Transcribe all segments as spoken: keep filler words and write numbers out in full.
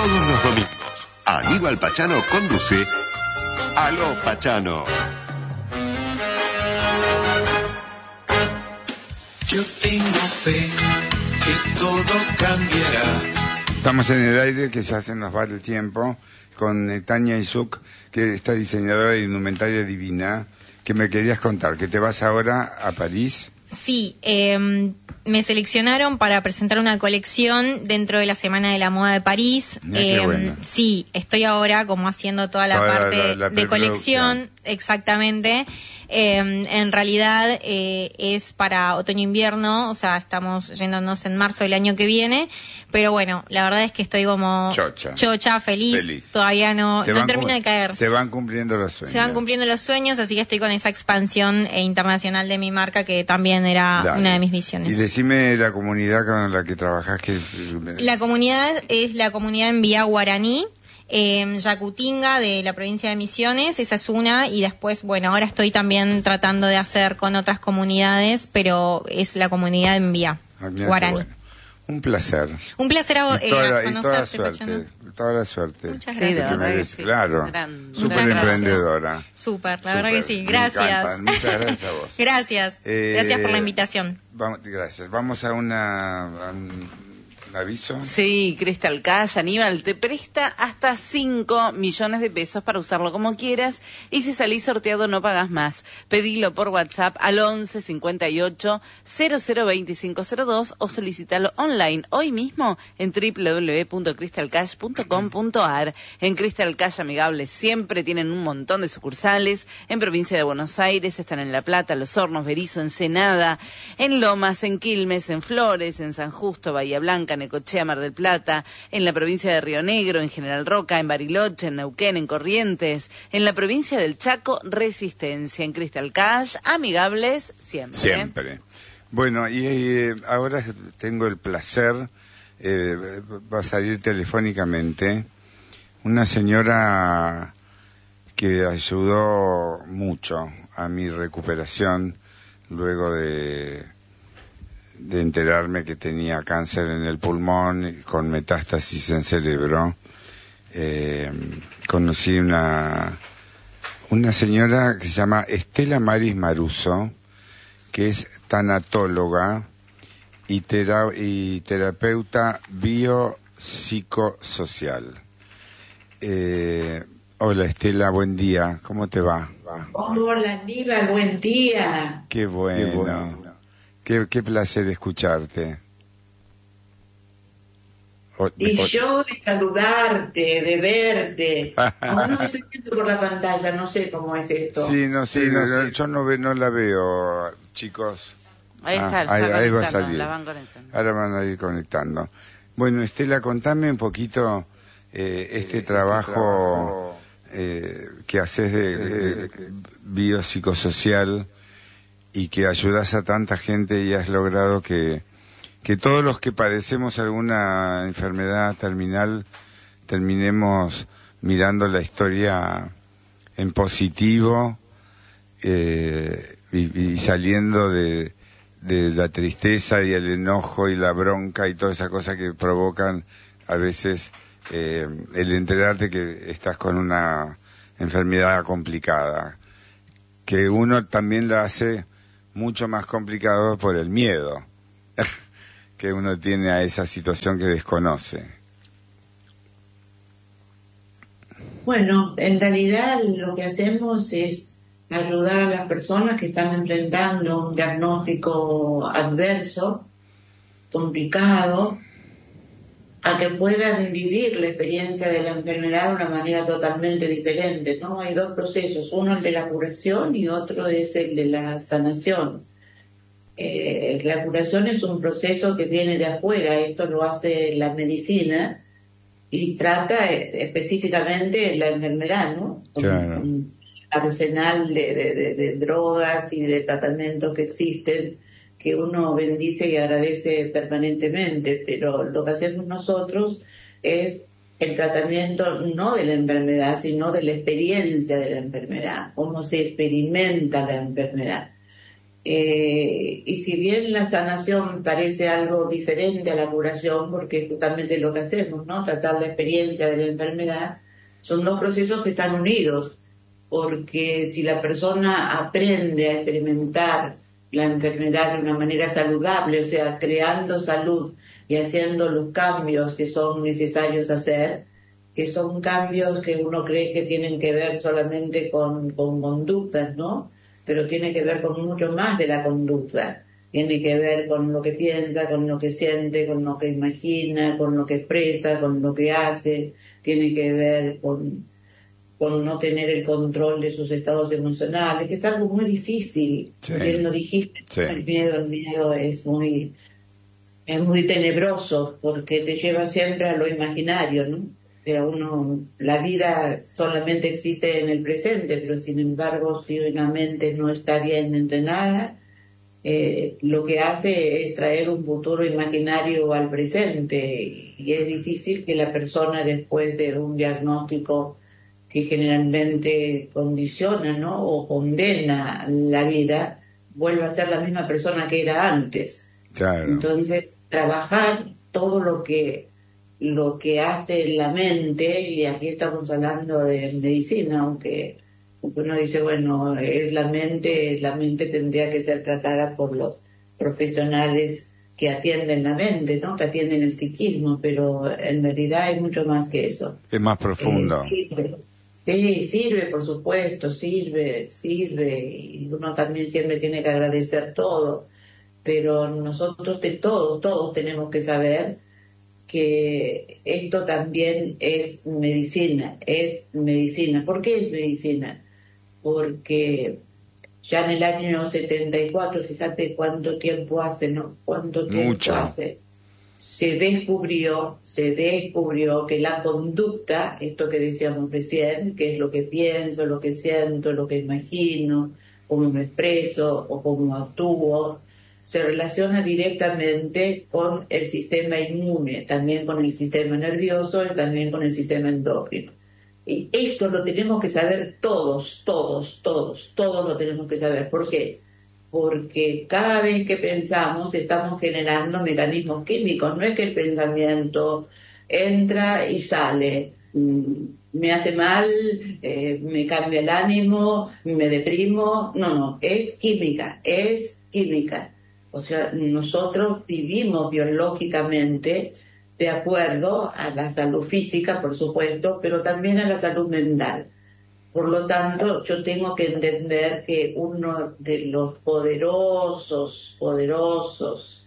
Todos los domingos, Aníbal Pachano conduce Aló Pachano. Yo tengo fe que todo cambiará. Estamos en el aire, que ya se nos va el tiempo, con eh, Tania Isuk, que está diseñadora de indumentaria divina, que me querías contar, que te vas ahora a París. Sí, eh, me seleccionaron para presentar una colección dentro de la Semana de la Moda de París. Mira, qué eh, bueno. Sí, estoy ahora como haciendo toda la Toda la- parte la- la de colección, exactamente. Eh, en realidad eh, es para otoño-invierno, o sea, estamos yéndonos en marzo del año que viene, pero bueno, la verdad es que estoy como Chocha. chocha, feliz, Feliz. todavía no, Se no van termina cum- de caer. Se van cumpliendo los sueños. Se van cumpliendo los sueños, así que estoy con esa expansión eh, internacional de mi marca, que también era Dale. una de mis Y misiones. decime la comunidad con la que trabajás. Que... La comunidad es la comunidad en Vía Guaraní, eh, Yacutinga, de la provincia de Misiones, esa es una, y después, bueno, ahora estoy también tratando de hacer con otras comunidades, pero es la comunidad en Vía Ah, mirá qué Guaraní. bueno. Un placer. Un placer a vos, Y eh, toda, la- y toda la conocerte, suerte. Pachano. Toda la suerte. Muchas Sí, de gracias. Que verdad que mereces, sí. claro. Gran- Súper Muchas gracias. emprendedora. Súper, la verdad que Súper, sí. me Gracias. encantan. Muchas gracias a vos. Gracias. Eh, Gracias por la invitación. Vamos, gracias. Vamos a, una, a un aviso. Sí, Crystal Cash, Aníbal, te presta hasta cinco millones de pesos para usarlo como quieras, y si salís sorteado no pagas más. Pedilo por WhatsApp al once cincuenta y ocho cero cero veinticinco cero dos o solicítalo online hoy mismo en doble u doble u doble u punto crystal cash punto com punto a r. En Crystal Cash Amigables siempre tienen un montón de sucursales. En provincia de Buenos Aires están en La Plata, Los Hornos, Berizo, Ensenada, en Lomas, en Quilmes, en Flores, en San Justo, Bahía Blanca, Necochea, Mar del Plata, en la provincia de Río Negro, en General Roca, en Bariloche, en Neuquén, en Corrientes, en la provincia del Chaco, Resistencia, en Crystal Cash, Amigables siempre. Siempre. Bueno, y eh, ahora tengo el placer, eh, va a salir telefónicamente, una señora que ayudó mucho a mi recuperación luego de, de enterarme que tenía cáncer en el pulmón con metástasis en cerebro. Eh, conocí una, una señora que se llama Estela Maris Maruso, que es tanatóloga y, tera- y terapeuta biopsicosocial. Eh, hola Estela, buen día, ¿cómo te va? Hola Aníbal, buen día. Qué bueno, qué, bueno. qué, qué placer escucharte. O, Y o, yo de saludarte, de verte. Ahora no te estoy viendo por la pantalla, no sé cómo es esto. Sí, no, sí, no, no, yo no, ve, no la veo, chicos. Ahí está, Ah, está ahí, ahí va a conectando, salir. la van conectando. Ahora van a ir conectando. Bueno, Estela, contame un poquito eh, este, este trabajo, trabajo eh, que haces de, de, de biopsicosocial y que ayudas a tanta gente y has logrado que, que todos los que padecemos alguna enfermedad terminal terminemos mirando la historia en positivo eh, y, y saliendo de, de la tristeza y el enojo y la bronca y toda esa cosa que provocan a veces eh, el enterarte que estás con una enfermedad complicada, que uno también la hace mucho más complicado por el miedo que uno tiene a esa situación que desconoce. Bueno, en realidad lo que hacemos es ayudar a las personas que están enfrentando un diagnóstico adverso, complicado, a que puedan vivir la experiencia de la enfermedad de una manera totalmente diferente, ¿no? Hay dos procesos, uno el de la curación y otro es el de la sanación. Eh, la curación es un proceso que viene de afuera, esto lo hace la medicina y trata específicamente la enfermedad, ¿no? Claro. Un, un arsenal de, de, de, de drogas y de tratamientos que existen, que uno bendice y agradece permanentemente, pero lo que hacemos nosotros es el tratamiento no de la enfermedad, sino de la experiencia de la enfermedad, cómo se experimenta la enfermedad. Eh, y si bien la sanación parece algo diferente a la curación, porque es justamente lo que hacemos, ¿no? Tratar la experiencia de la enfermedad, son dos procesos que están unidos, porque si la persona aprende a experimentar la enfermedad de una manera saludable, o sea, creando salud y haciendo los cambios que son necesarios hacer, que son cambios que uno cree que tienen que ver solamente con, con conductas, ¿no? Pero tiene que ver con mucho más de la conducta. Tiene que ver con lo que piensa, con lo que siente, con lo que imagina, con lo que expresa, con lo que hace. Tiene que ver con, con no tener el control de sus estados emocionales, que es algo muy difícil. Sí. Él lo dijiste, Sí. el miedo, el miedo es muy, es muy tenebroso, porque te lleva siempre a lo imaginario, ¿no? O sea, uno, la vida solamente existe en el presente, pero sin embargo, si una mente no está bien entrenada, eh, lo que hace es traer un futuro imaginario al presente, y es difícil que la persona, después de un diagnóstico que generalmente condiciona, ¿no?, o condena la vida, vuelva a ser la misma persona que era antes. Claro. Entonces, trabajar todo lo que lo que hace la mente, y aquí estamos hablando de medicina, aunque uno dice, bueno, es la mente, la mente tendría que ser tratada por los profesionales que atienden la mente, ¿no?, que atienden el psiquismo, pero en realidad hay mucho más que eso. Es más profundo. Eh, sirve. Sí, sirve, por supuesto, sirve, sirve, y uno también siempre tiene que agradecer todo, pero nosotros de todos, todos tenemos que saber que esto también es medicina, es medicina. ¿Por qué es medicina? Porque ya en el año setenta y cuatro, fíjate cuánto tiempo hace, ¿no? Cuánto tiempo Mucho. hace. Se descubrió, se descubrió que la conducta, esto que decíamos recién, que es lo que pienso, lo que siento, lo que imagino, cómo me expreso o cómo actúo, se relaciona directamente con el sistema inmune, también con el sistema nervioso y también con el sistema endocrino. Y esto lo tenemos que saber todos, todos, todos, todos lo tenemos que saber. ¿Por qué? Porque cada vez que pensamos estamos generando mecanismos químicos. No es que el pensamiento entra y sale, me hace mal, eh, me cambia el ánimo, me deprimo. No, no, es química, es química. O sea, nosotros vivimos biológicamente de acuerdo a la salud física, por supuesto, pero también a la salud mental. Por lo tanto, yo tengo que entender que uno de los poderosos, poderosos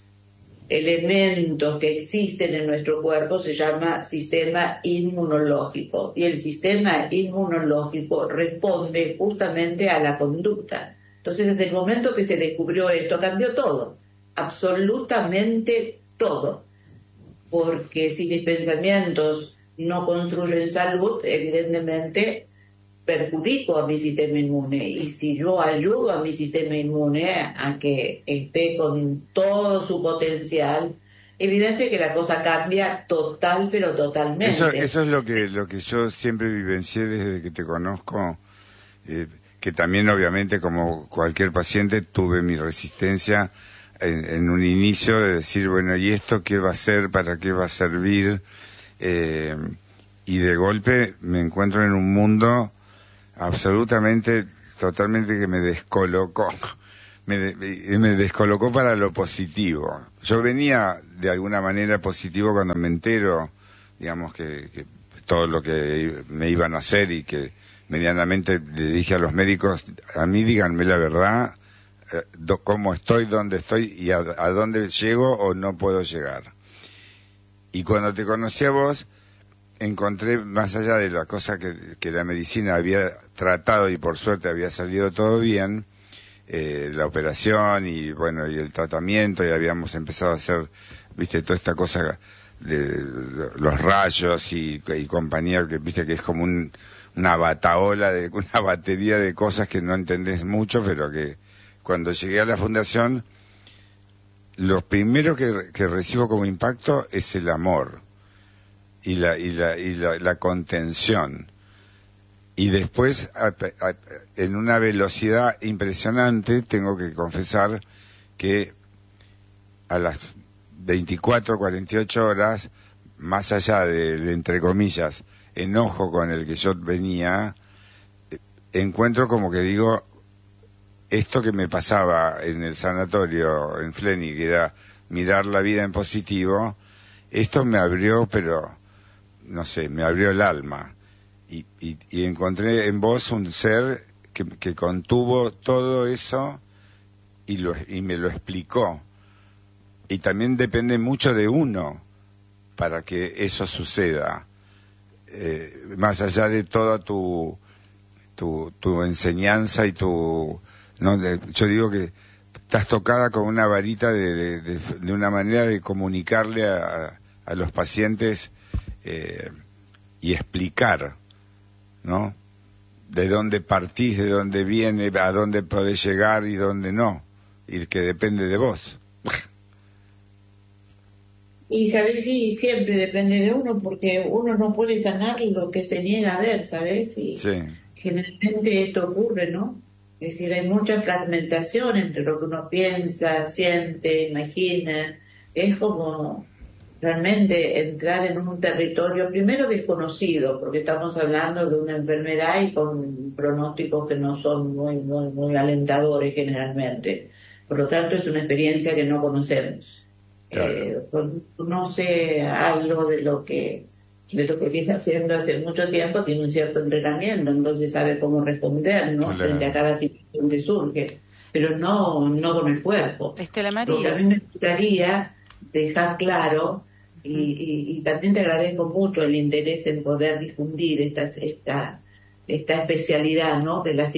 elementos que existen en nuestro cuerpo se llama sistema inmunológico. Y el sistema inmunológico responde justamente a la conducta. Entonces, desde el momento que se descubrió esto, cambió todo, absolutamente todo. Porque si mis pensamientos no construyen salud, evidentemente perjudico a mi sistema inmune. Y si yo ayudo a mi sistema inmune a que esté con todo su potencial, evidente que la cosa cambia total, pero totalmente. Eso, eso es lo que, lo que yo siempre vivencié desde que te conozco. Eh, que también obviamente como cualquier paciente tuve mi resistencia en, en un inicio de decir, bueno, ¿y esto qué va a ser? ¿Para qué va a servir? Eh, y de golpe me encuentro en un mundo absolutamente, totalmente que me descolocó, me, de, me descolocó para lo positivo. Yo venía de alguna manera positivo cuando me entero, digamos, que, que todo lo que me iban a hacer y que medianamente le dije a los médicos, a mí díganme la verdad, eh, do, cómo estoy, dónde estoy y a, a dónde llego o no puedo llegar. Y cuando te conocí a vos, encontré, más allá de la cosa que, que la medicina había tratado y por suerte había salido todo bien, eh, la operación y bueno, y el tratamiento, y habíamos empezado a hacer, viste, toda esta cosa de los rayos y, y compañía, que viste que es como un una bataola, de una batería de cosas que no entendés mucho, pero que cuando llegué a la fundación, lo primero que, que recibo como impacto es el amor y la y la y la, la contención. y después, a, a, en una velocidad impresionante, tengo que confesar que a las veinticuatro, cuarenta y ocho horas, más allá del, entre comillas, enojo con el que yo venía, encuentro como que digo, esto que me pasaba en el sanatorio en Fleni, que era mirar la vida en positivo, esto me abrió, pero, no sé, me abrió el alma. Y, y, y encontré en vos un ser que, que contuvo todo eso y, lo, y me lo explicó. Y también depende mucho de uno para que eso suceda, eh, más allá de toda tu tu, tu enseñanza y tu... no de, yo digo que estás tocada con una varita de, de, de, de una manera de comunicarle a, a los pacientes eh, y explicar, ¿no? De dónde partís, de dónde viene, a dónde podés llegar y dónde no, y que depende de vos. Y sabes, sí, siempre depende de uno, porque uno no puede sanar lo que se niega a ver, ¿sabes? Y sí. Generalmente esto ocurre, ¿no? Es decir, hay mucha fragmentación entre lo que uno piensa, siente, imagina. Es como realmente entrar en un territorio primero desconocido, porque estamos hablando de una enfermedad y con pronósticos que no son muy, muy, muy alentadores generalmente. Por lo tanto, es una experiencia que no conocemos. Claro. Eh, no sé algo de lo que de lo que viene haciendo hace mucho tiempo, tiene un cierto entrenamiento, entonces sabe cómo responder, ¿no? Claro. Frente a cada situación que surge, pero no no con el cuerpo. Estela Maris. Porque a mí me gustaría dejar claro, y, y, y también te agradezco mucho el interés en poder difundir esta esta esta especialidad, ¿no? De la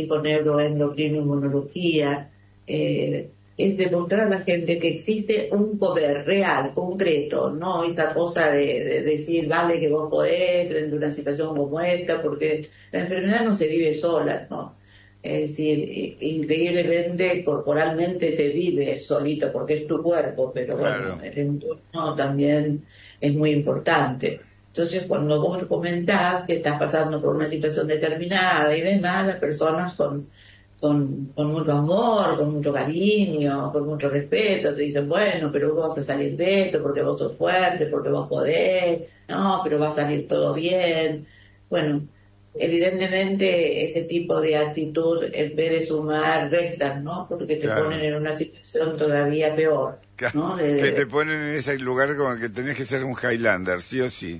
psiconeuroendocrinoinmunología, eh, es demostrar a la gente que existe un poder real, concreto, no esta cosa de, de decir, vale, que vos podés frente a una situación como esta, porque la enfermedad no se vive sola, ¿no? Es decir, increíblemente, corporalmente se vive solito, porque es tu cuerpo, pero bueno, claro, el entorno también es muy importante. Entonces, cuando vos comentás que estás pasando por una situación determinada y demás, las personas con Con, con mucho amor, con mucho cariño, con mucho respeto, te dicen, bueno, pero vos vas a salir de esto porque vos sos fuerte, porque vos podés, no, pero va a salir todo bien. Bueno, evidentemente ese tipo de actitud, en vez de sumar, restan, ¿no? Porque te claro. ponen en una situación todavía peor, ¿no? De, que te ponen en ese lugar como que tenés que ser un Highlander, sí o sí.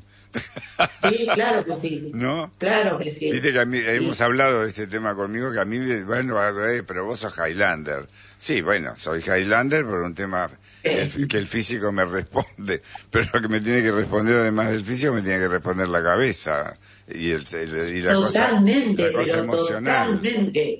Sí, claro que sí. ¿No? Claro que sí. Viste que a mí, sí. hemos hablado de este tema conmigo, que a mí, bueno, pero vos sos Highlander. Sí, bueno, soy Highlander por un tema el, que el físico me responde, pero lo que me tiene que responder además del físico me tiene que responder la cabeza y, el, el, y la totalmente, cosa, la cosa emocional. Totalmente.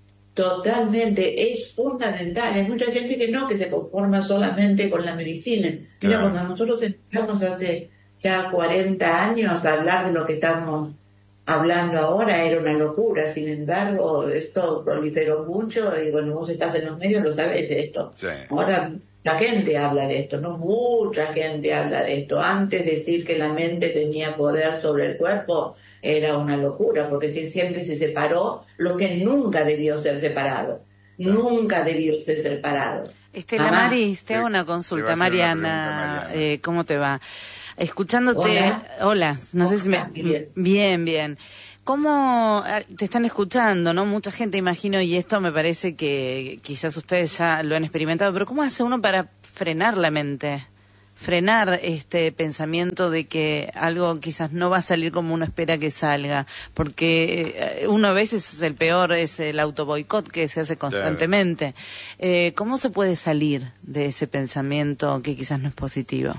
Totalmente, es fundamental. Hay mucha gente que no, que se conforma solamente con la medicina. Mira, claro. Cuando nosotros empezamos hace ya cuarenta años a hablar de lo que estamos hablando ahora, era una locura. Sin embargo, esto proliferó mucho y bueno, vos estás en los medios, lo sabés esto. Sí. Ahora la gente habla de esto, no mucha gente habla de esto. Antes decir que la mente tenía poder sobre el cuerpo era una locura, porque siempre se separó lo que nunca debió ser separado. Nunca debió ser separado. Estela Maris, te hago una consulta, Mariana, una pregunta, Mariana. Eh, ¿cómo te va? Escuchándote, hola, hola no hola, sé si me... Bien. bien, bien. ¿Cómo te están escuchando, no? Mucha gente, imagino, y esto me parece que quizás ustedes ya lo han experimentado, pero ¿cómo hace uno para frenar la mente? Frenar este pensamiento de que algo quizás no va a salir como uno espera que salga, porque uno a veces es el peor, es el autoboicot que se hace constantemente. Eh, ¿Cómo se puede salir de ese pensamiento que quizás no es positivo?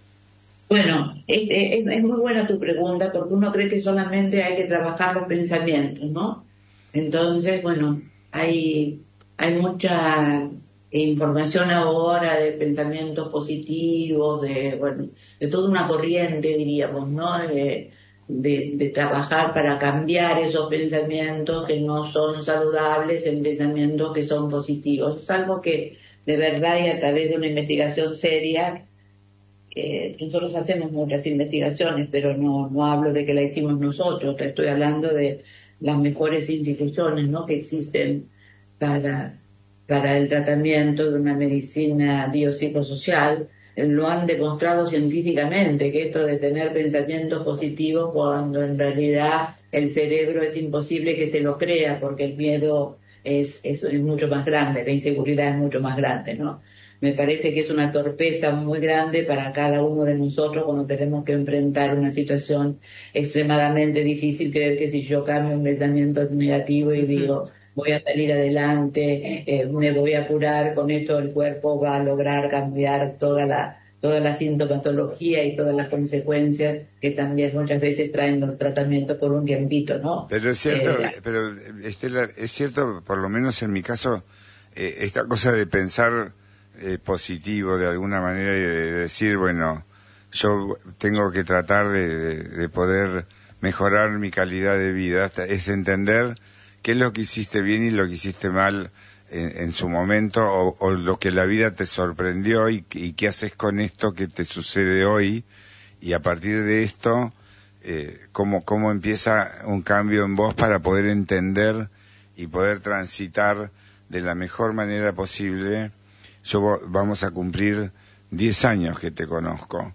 Bueno, es, es, es muy buena tu pregunta, porque uno cree que solamente hay que trabajar los pensamientos, ¿no? Entonces, bueno, hay, hay mucha información ahora de pensamientos positivos, de, bueno, de toda una corriente, diríamos, ¿no? De, de, de trabajar para cambiar esos pensamientos que no son saludables en pensamientos que son positivos. Es algo que, de verdad, y a través de una investigación seria, Eh, nosotros hacemos muchas investigaciones, pero no no hablo de que la hicimos nosotros, estoy hablando de, las mejores instituciones, ¿no?, que existen para, para el tratamiento de una medicina biopsicosocial, lo han demostrado científicamente, que esto de tener pensamientos positivos cuando en realidad el cerebro es imposible que se lo crea, porque el miedo es, es, es mucho más grande, la inseguridad es mucho más grande, ¿no? Me parece que es una torpeza muy grande para cada uno de nosotros cuando tenemos que enfrentar una situación extremadamente difícil, creer que si yo cambio un pensamiento negativo y digo voy a salir adelante, eh, me voy a curar, con esto el cuerpo va a lograr cambiar toda la toda la sintomatología y todas las consecuencias que también muchas veces traen los tratamientos por un tiempito, ¿no? Pero es cierto, Eh, pero Estela, es cierto, por lo menos en mi caso, eh, esta cosa de pensar eh, positivo de alguna manera y de decir, bueno, yo tengo que tratar de, de, de poder mejorar mi calidad de vida, es entender qué es lo que hiciste bien y lo que hiciste mal en, en su momento, o, o lo que la vida te sorprendió y, y qué haces con esto que te sucede hoy, y a partir de esto, eh, cómo, cómo empieza un cambio en vos para poder entender y poder transitar de la mejor manera posible. Yo vamos a cumplir diez años que te conozco.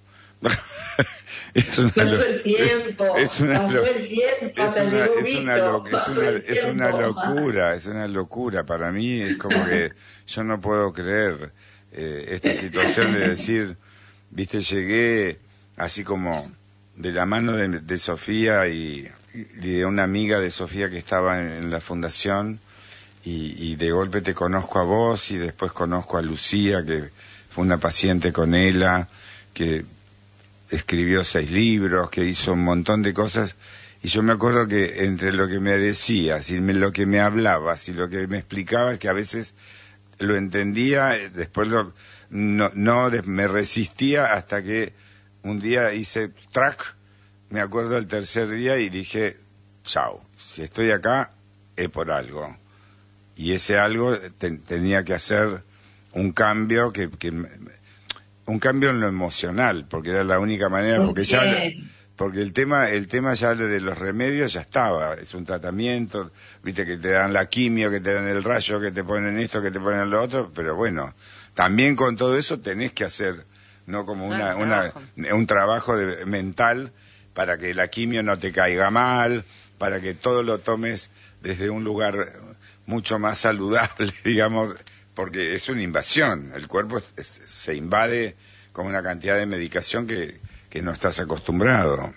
Es una pasó lo- el tiempo, es una pasó lo- el tiempo, es hasta una, llegó es una, bicho, lo- es pasó una, el es una tiempo. locura, es una locura. Para mí es como que yo no puedo creer eh, esta situación de decir, viste, llegué así como de la mano de, de Sofía y, y de una amiga de Sofía que estaba en, en la fundación, y, y de golpe te conozco a vos y después conozco a Lucía, que fue una paciente con ella, que escribió seis libros, que hizo un montón de cosas, y yo me acuerdo que entre lo que me decías y me, lo que me hablabas y lo que me explicabas, que a veces lo entendía, después lo, no, no me resistía, hasta que un día hice track, me acuerdo el tercer día, y dije, chao, si estoy acá es por algo. Y ese algo te, tenía que hacer un cambio que, que un cambio en lo emocional, porque era la única manera, porque ya Bien. porque el tema el tema ya de los remedios ya estaba, es un tratamiento, viste, que te dan la quimio, que te dan el rayo, que te ponen esto, que te ponen lo otro, pero bueno, también con todo eso tenés que hacer, no como una, Claro, una trabajo. un trabajo de, mental, para que la quimio no te caiga mal, para que todo lo tomes desde un lugar mucho más saludable, digamos, porque es una invasión, el cuerpo es- es- se invade con una cantidad de medicación que, que no estás acostumbrado.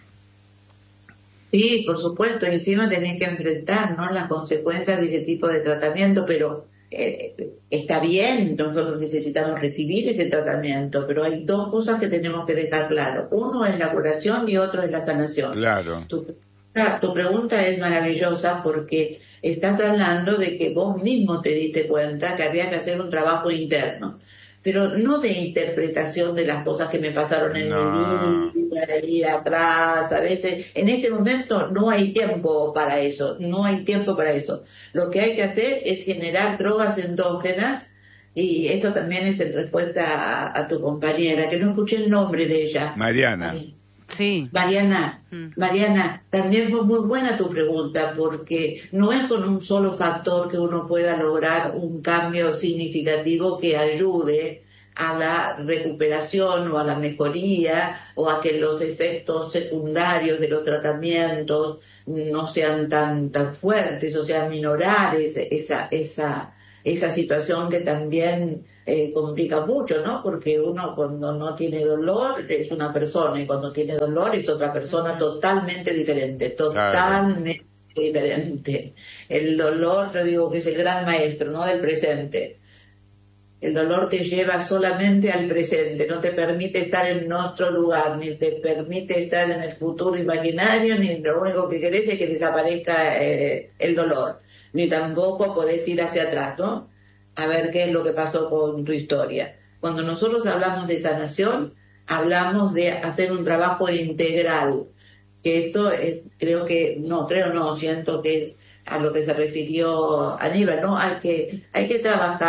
Sí, por supuesto, y encima tenés que enfrentar, ¿no?, las consecuencias de ese tipo de tratamiento, pero eh, está bien, nosotros necesitamos recibir ese tratamiento, pero hay dos cosas que tenemos que dejar claro. Uno es la curación y otro es la sanación. Claro. Tu, ah, tu pregunta es maravillosa porque estás hablando de que vos mismo te diste cuenta que había que hacer un trabajo interno, pero no de interpretación de las cosas que me pasaron en No. mi vida, de ir atrás. A veces, en este momento no hay tiempo para eso, no hay tiempo para eso. Lo que hay que hacer es generar drogas endógenas, y esto también es en respuesta a, a tu compañera, que no escuché el nombre de ella. Mariana. Ay. Sí. Mariana, Mm. Mariana, también fue muy buena tu pregunta, porque no es con un solo factor que uno pueda lograr un cambio significativo que ayude a la recuperación o a la mejoría, o a que los efectos secundarios de los tratamientos no sean tan tan fuertes, o sea, minorar ese- esa esa esa situación que también eh, complica mucho, ¿no? Porque uno cuando no tiene dolor es una persona, y cuando tiene dolor es otra persona totalmente diferente, totalmente diferente. El dolor, yo digo que es el gran maestro, ¿no?, del presente. El dolor te lleva solamente al presente, no te permite estar en otro lugar, ni te permite estar en el futuro imaginario, ni lo único que querés es que desaparezca eh, el dolor, ni tampoco podés ir hacia atrás, ¿no?, a ver qué es lo que pasó con tu historia. Cuando nosotros hablamos de sanación, hablamos de hacer un trabajo integral, que esto es, creo que, no, creo no, siento que es a lo que se refirió Aníbal, ¿no? Hay que, hay que trabajar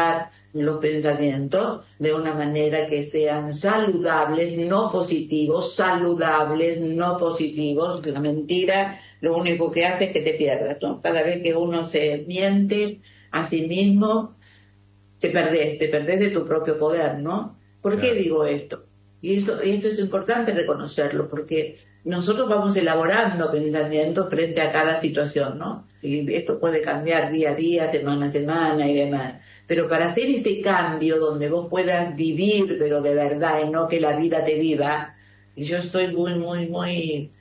los pensamientos de una manera que sean saludables, no positivos, saludables, no positivos. La mentira lo único que hace es que te pierdas, ¿no? Cada vez que uno se miente a sí mismo, te perdés, te perdés de tu propio poder, ¿no? ¿Por qué digo esto? Y esto, esto es importante reconocerlo, porque nosotros vamos elaborando pensamientos frente a cada situación, ¿no? Y esto puede cambiar día a día, semana a semana y demás. Pero para hacer este cambio donde vos puedas vivir, pero de verdad, y no que la vida te viva, y yo estoy muy, muy, muy...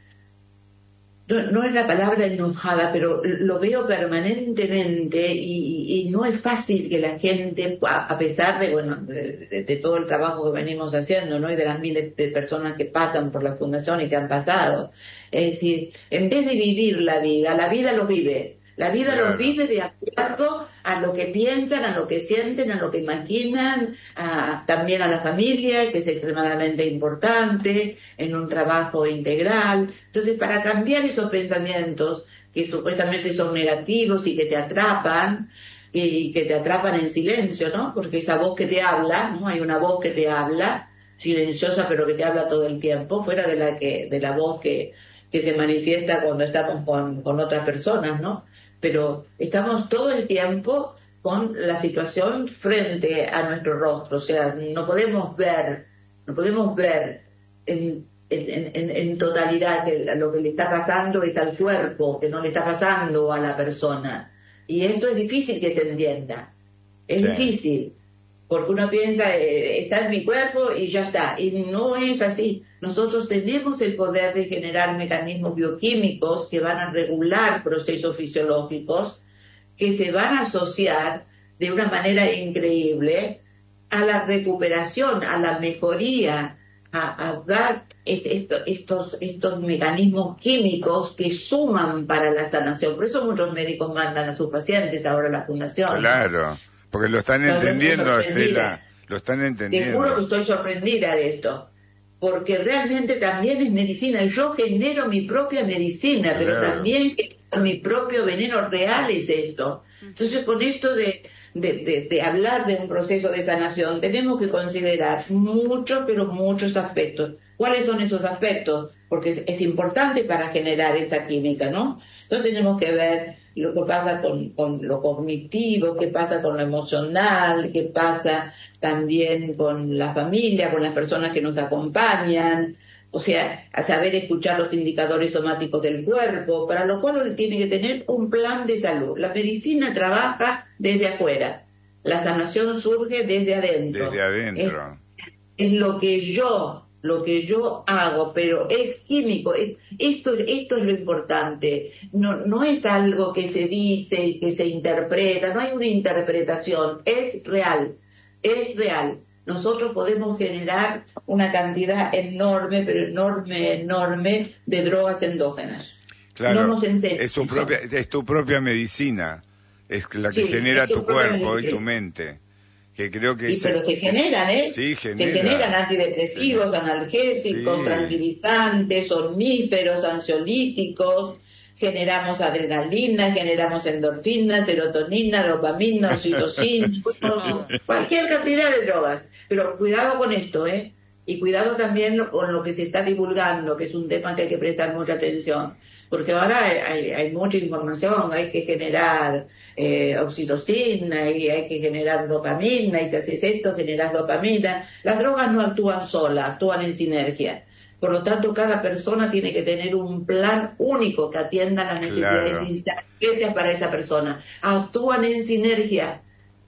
No, no es la palabra enojada, pero lo veo permanentemente y, y no es fácil que la gente, a pesar de, bueno, de, de, de todo el trabajo que venimos haciendo, ¿no? Y de las miles de personas que pasan por la fundación y que han pasado. Es decir, en vez de vivir la vida, la vida lo vive. La vida claro. Los vive de acuerdo a lo que piensan, a lo que sienten, a lo que imaginan, a, también a la familia, que es extremadamente importante, en un trabajo integral. Entonces, para cambiar esos pensamientos que supuestamente son negativos y que te atrapan, y que te atrapan en silencio, ¿no? Porque esa voz que te habla, ¿no? Hay una voz que te habla, silenciosa pero que te habla todo el tiempo, fuera de la que de la voz que, que se manifiesta cuando estamos con, con otras personas, ¿no? Pero estamos todo el tiempo con la situación frente a nuestro rostro, o sea, no podemos ver, no podemos ver en, en, en, en totalidad que lo que le está pasando es al cuerpo, que no le está pasando a la persona. Y esto es difícil que se entienda, es sí. difícil, porque uno piensa, eh, está en mi cuerpo y ya está, y no es así. Nosotros tenemos el poder de generar mecanismos bioquímicos que van a regular procesos fisiológicos, que se van a asociar de una manera increíble a la recuperación, a la mejoría, a, a dar est- estos, estos mecanismos químicos que suman para la sanación. Por eso muchos médicos mandan a sus pacientes ahora a la fundación. Claro, porque lo están entendiendo, Estela, lo están entendiendo. Te juro que estoy sorprendida de esto. Porque realmente también es medicina. Yo genero mi propia medicina, pero claro. también genero mi propio veneno real es esto. Entonces, con esto de, de, de, de hablar de un proceso de sanación, tenemos que considerar muchos, pero muchos aspectos. ¿Cuáles son esos aspectos? Porque es, es importante para generar esa química, ¿no? Entonces tenemos que ver lo que pasa con, con lo cognitivo, qué pasa con lo emocional, qué pasa también con la familia, con las personas que nos acompañan, o sea, a saber escuchar los indicadores somáticos del cuerpo, para lo cual uno tiene que tener un plan de salud. La medicina trabaja desde afuera, la sanación surge desde adentro. Desde adentro. Es, es lo que yo... lo que yo hago, pero es químico. Esto, esto es lo importante. No, no es algo que se dice y que se interpreta, no hay una interpretación, es real, es real. Nosotros podemos generar una cantidad enorme, pero enorme, enorme de drogas endógenas. Claro, no nos enseñan. Es tu propia, es tu propia medicina, es la que sí, genera tu, tu cuerpo medicina. Y tu mente. Que creo que sí, se... pero se generan, ¿eh? Sí, genera. Se generan antidepresivos, analgésicos, sí. tranquilizantes, omníferos, ansiolíticos, generamos adrenalina, generamos endorfina, serotonina, dopamina, oxitocina, cualquier cantidad de drogas. Pero cuidado con esto, ¿eh? Y cuidado también con lo que se está divulgando, que es un tema que hay que prestar mucha atención. Porque ahora hay, hay, hay mucha información, hay que generar eh, oxitocina y hay que generar dopamina, y si haces esto generas dopamina. Las drogas no actúan solas, actúan en sinergia. Por lo tanto, cada persona tiene que tener un plan único que atienda las necesidades claro. instantáneas para esa persona. Actúan en sinergia.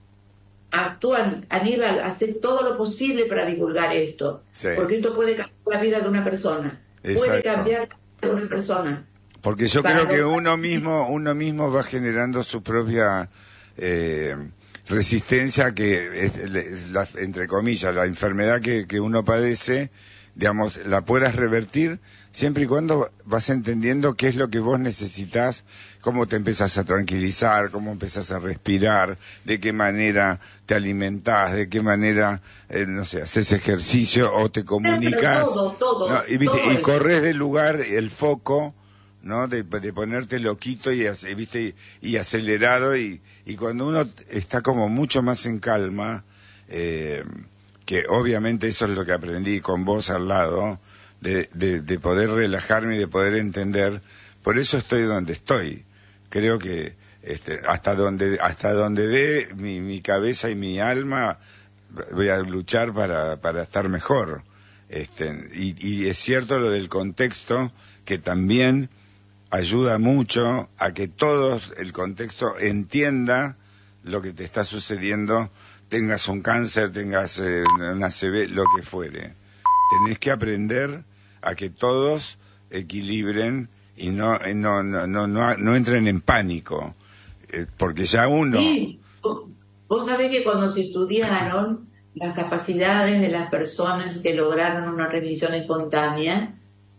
Actúan, Aníbal, hacer todo lo posible para divulgar esto. Sí. Porque esto puede cambiar la vida de una persona. Exacto. Puede cambiar la vida de una persona. Porque yo creo que uno mismo uno mismo va generando su propia eh, resistencia, que es, es la, entre comillas, la enfermedad que, que uno padece, digamos, la puedas revertir siempre y cuando vas entendiendo qué es lo que vos necesitas, cómo te empezás a tranquilizar, cómo empezás a respirar, de qué manera te alimentás, de qué manera, eh, no sé, haces ejercicio o te comunicas. Todo, todo, ¿no? Y, ¿viste? todo y corres del lugar, el foco, ¿no? De, de ponerte loquito y, ¿viste? Y, y acelerado, y, y cuando uno está como mucho más en calma, eh, que obviamente eso es lo que aprendí con vos al lado, de, de, de poder relajarme y de poder entender. Por eso estoy donde estoy. Creo que este, hasta donde hasta donde dé mi, mi cabeza y mi alma voy a luchar para, para estar mejor. Este, y, y es cierto lo del contexto, que también ayuda mucho a que todos el contexto entienda lo que te está sucediendo, tengas un cáncer, tengas eh, una C B, lo que fuere. Tenés que aprender a que todos equilibren y no no no no no, no entren en pánico, eh, porque ya uno... Sí, vos sabés que cuando se estudiaron las capacidades de las personas que lograron una remisión espontánea,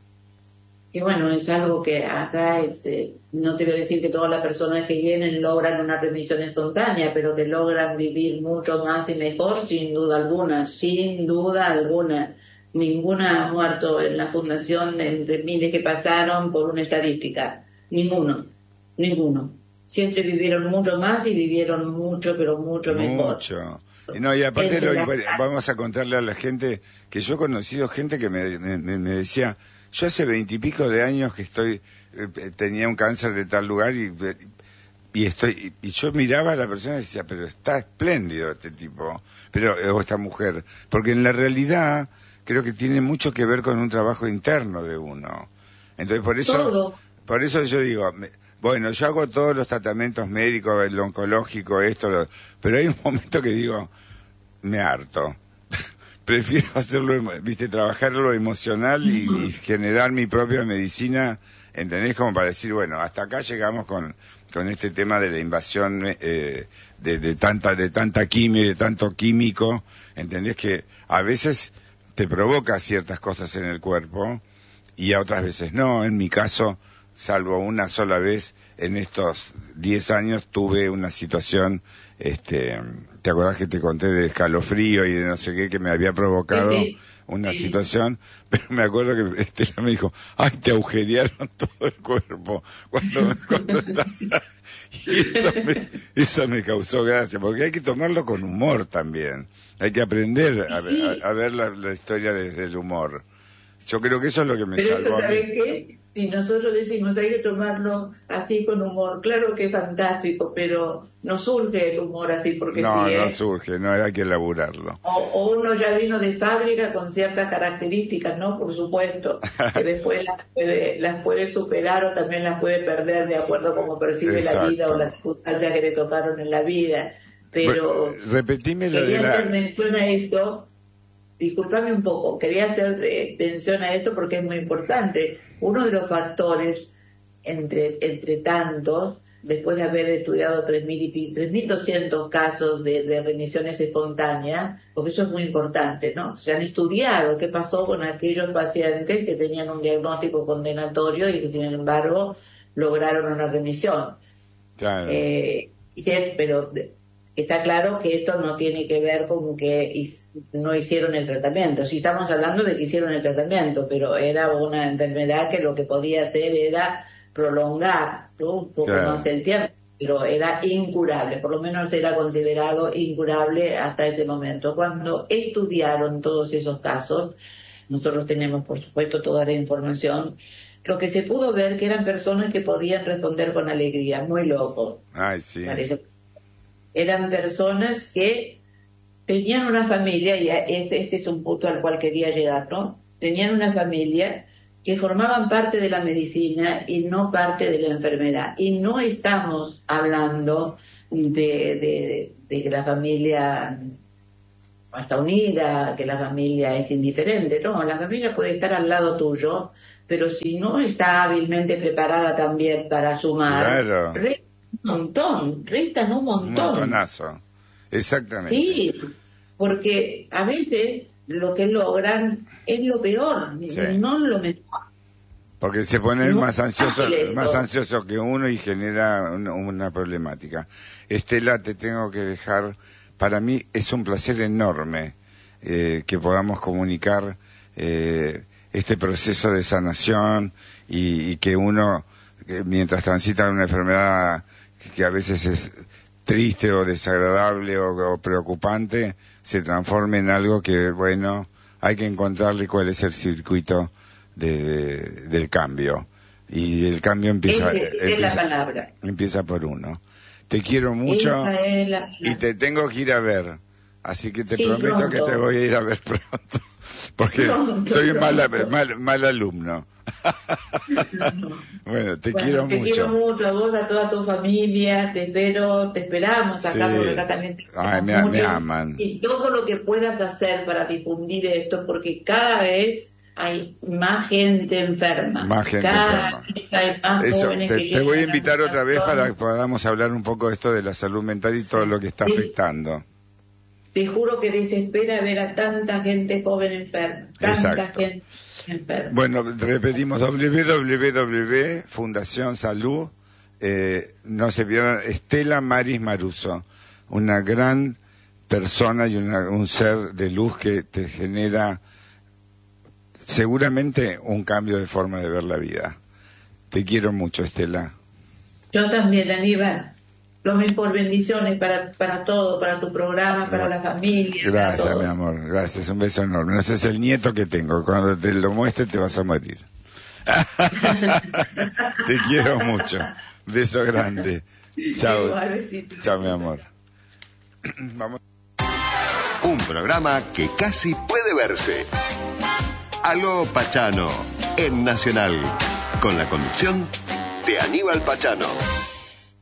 que bueno, es algo que acá es, eh, no te voy a decir que todas las personas que vienen logran una remisión espontánea, pero que logran vivir mucho más y mejor, sin duda alguna, sin duda alguna. Ninguna ha muerto en la fundación entre miles que pasaron por una estadística. Ninguno, ninguno. Siempre vivieron mucho más y vivieron mucho, pero mucho mejor. Mucho. Y no, y aparte lo, vamos a contarle a la gente que yo he conocido gente que me, me, me decía... Yo hace veintipico de años que estoy, eh, tenía un cáncer de tal lugar y, y estoy, y yo miraba a la persona y decía, pero está espléndido este tipo, pero, o esta mujer, porque en la realidad creo que tiene mucho que ver con un trabajo interno de uno. Entonces por eso, Todo. por eso yo digo, me, bueno, yo hago todos los tratamientos médicos, el oncológico, esto, lo, pero hay un momento que digo, me harto. Prefiero hacerlo, viste, trabajar lo emocional y, y generar mi propia medicina, ¿entendés? Como para decir, bueno, hasta acá llegamos con, con este tema de la invasión eh, de, de tanta de tanta quimio y de tanto químico, ¿entendés? Que a veces te provoca ciertas cosas en el cuerpo y a otras veces no. En mi caso, salvo una sola vez en estos diez años, tuve una situación... este ¿te acordás que te conté de escalofrío y de no sé qué que me había provocado sí, una sí. situación? Pero me acuerdo que Estela me dijo, ay, te agujerearon todo el cuerpo cuando, cuando estaba... Y eso me, eso me causó gracia, porque hay que tomarlo con humor también. Hay que aprender a, a, a ver la, la historia desde el humor. Yo creo que eso es lo que me Pero salvó eso, a mí. ¿sabes qué? Si nosotros decimos hay que tomarlo así con humor, claro que es fantástico, pero no surge el humor así porque no, sí. No, ¿eh? no surge, no hay que elaborarlo. O, o uno ya vino de fábrica con ciertas características, ¿no? Por supuesto, que después las puede, las puede superar o también las puede perder de acuerdo a cómo percibe Exacto. la vida o las circunstancias que le tocaron en la vida. Pero bueno, repetime lo quería de la... hacer mención a esto, discúlpame un poco, quería hacer eh, mención a esto porque es muy importante. Uno de los factores, entre, entre tantos, después de haber estudiado tres mil doscientos casos de, de remisiones espontáneas, porque eso es muy importante, ¿no? Se han estudiado qué pasó con aquellos pacientes que tenían un diagnóstico condenatorio y que, sin embargo, lograron una remisión. Claro. Eh, pero está claro que esto no tiene que ver con que no hicieron el tratamiento. Sí estamos hablando de que hicieron el tratamiento, pero era una enfermedad que lo que podía hacer era prolongar, ¿no? Un poco claro. más el tiempo, pero era incurable, por lo menos era considerado incurable hasta ese momento. Cuando estudiaron todos esos casos, nosotros tenemos por supuesto toda la información, lo que se pudo ver que eran personas que podían responder con alegría, muy locos. Ay, sí. Parece. Eran personas que tenían una familia, y este, este es un punto al cual quería llegar, ¿no? Tenían una familia que formaban parte de la medicina y no parte de la enfermedad. Y no estamos hablando de, de, de que la familia está unida, que la familia es indiferente. No, la familia puede estar al lado tuyo, pero si no está hábilmente preparada también para sumar, claro. restan un montón, restan un montón. Un montonazo, exactamente. Sí, porque a veces lo que logran es lo peor, sí. no lo mejor. Porque se ponen no más ansiosos, más ansiosos que uno y genera una, una problemática. Estela, te tengo que dejar. Para mí es un placer enorme eh, que podamos comunicar eh, este proceso de sanación y, y que uno, eh, mientras transita una enfermedad que, que a veces es triste o desagradable o, o preocupante, se transforme en algo que, bueno, hay que encontrarle cuál es el circuito de, de, del cambio. Y el cambio empieza, Ese, esa empieza, es la palabra. empieza por uno. Te quiero mucho Es la, la... y te tengo que ir a ver. Así que te sí, prometo pronto. que te voy a ir a ver pronto. Porque Pronto, soy un mal, pronto. mal, mal alumno. Bueno, te Bueno, quiero te mucho. quiero mucho, a vos, a toda tu familia, te espero, te esperamos acá, Sí. porque acá también te Ay, me- queremos me mucho. aman. Y todo lo que puedas hacer para difundir esto, porque cada vez hay más gente enferma. Más gente cada enferma. vez hay más Eso, jóvenes te, que te voy a llegan invitar la otra vez para que situación. podamos hablar un poco de esto de la salud mental y todo lo que está Sí. afectando. Te juro que desespera ver a tanta gente joven enferma. Tanta Exacto. gente enferma. Bueno, repetimos, doble u doble u doble u punto Fundación Salud, eh, no se pierdan, Estela Maris Maruso, una gran persona y una, un ser de luz que te genera seguramente un cambio de forma de ver la vida. Te quiero mucho, Estela. Yo también, Aníbal. Lo mejor, bendiciones para, para todo, para tu programa, para la familia. para Gracias, todo. mi amor, gracias, un beso enorme. No, ese es el nieto que tengo, cuando te lo muestre te vas a morir. Te quiero mucho, beso grande. Chao, Igual, besito. chao, mi amor. Vamos. Un programa que casi puede verse. Aló Pachano, en Nacional, con la conducción de Aníbal Pachano.